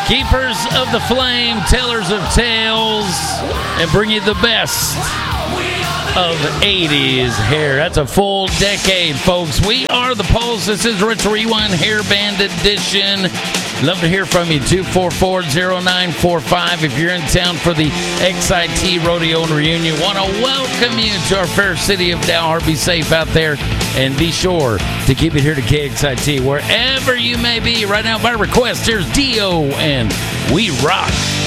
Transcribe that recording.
Keepers of the flame, tellers of tales, and bring you the best of 80s hair. That's a full decade, folks. We are the Pulse. This is Retro Rewind Hair Band Edition. Love to hear from you. 244-0945. If you're in town for the XIT Rodeo and Reunion, want to welcome you to our fair city of Dalhart. Be safe out there, and be sure to keep it here to KXIT wherever you may be. Right now, by request, here's Dio and We Rock.